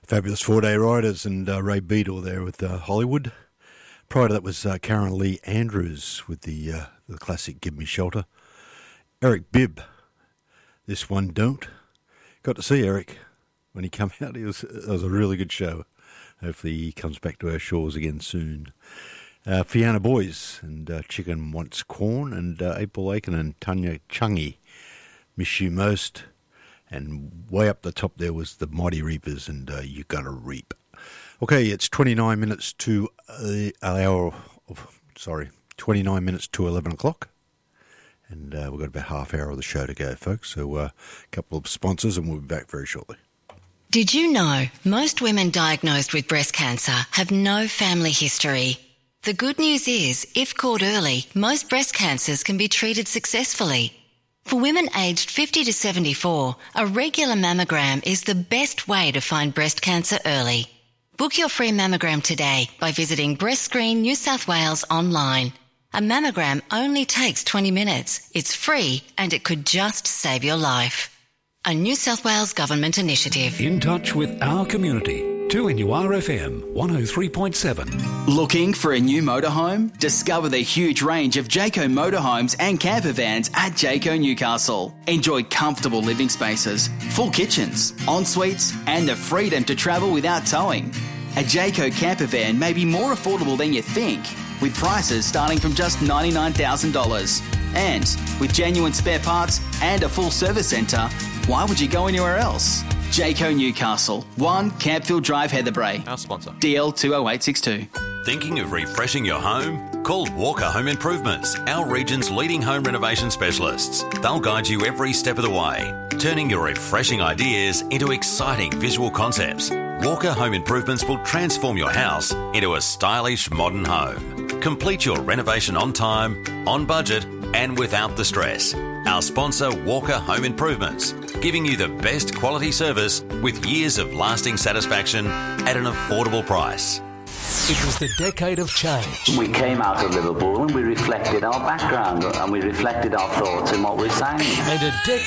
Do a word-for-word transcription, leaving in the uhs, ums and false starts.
Fabulous Four-Day Riders and uh, Ray Beadle there with uh, Hollywood. Prior to that was uh, Karen Lee Andrews with the uh, the classic Give Me Shelter. Eric Bibb, This One Don't. Got to see Eric when he came out. It was, it was a really good show. Hopefully he comes back to our shores again soon. Uh, Fiona Boys and uh, Chicken Wants Corn, and uh, April Aiken and Tanya Chungy, Miss You Most. And way up the top there was the Mighty Reapers and uh, You Gotta Reap. Okay, it's twenty-nine minutes to uh, hour of, sorry, twenty-nine minutes to eleven o'clock. And uh, we've got about half hour of the show to go, folks. So uh, a couple of sponsors and we'll be back very shortly. Did you know most women diagnosed with breast cancer have no family history? The good news is, if caught early, most breast cancers can be treated successfully. For women aged fifty to seventy-four, a regular mammogram is the best way to find breast cancer early. Book your free mammogram today by visiting Breast Screen New South Wales online. A mammogram only takes twenty minutes. It's free and it could just save your life. A New South Wales Government initiative. In touch with our community. two N U R F M one oh three point seven. Looking for a new motorhome? Discover the huge range of Jayco motorhomes and camper vans at Jayco Newcastle. Enjoy comfortable living spaces, full kitchens, en-suites, and the freedom to travel without towing. A Jayco camper van may be more affordable than you think, with prices starting from just ninety-nine thousand dollars. And with genuine spare parts and a full service centre, why would you go anywhere else? Jayco Newcastle, one Campfield Drive, Heatherbrae. Our sponsor. D L two oh eight six two. Thinking of refreshing your home? Call Walker Home Improvements, our region's leading home renovation specialists. They'll guide you every step of the way, turning your refreshing ideas into exciting visual concepts. Walker Home Improvements will transform your house into a stylish modern home. Complete your renovation on time, on budget, and without the stress. Our sponsor, Walker Home Improvements, giving you the best quality service with years of lasting satisfaction at an affordable price. It was the decade of change. We came out of Liverpool and we reflected our background and we reflected our thoughts in what we're saying. And a decade